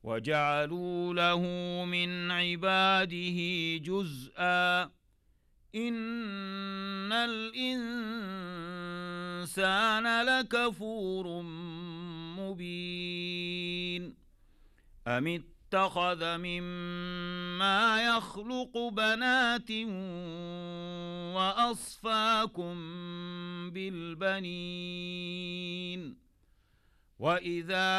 وجعلوا له من عباده جزءا إن الإنسان لكفور مبين أم اتخذ مما يخلق بنات وأصفاكم بالبنين وإذا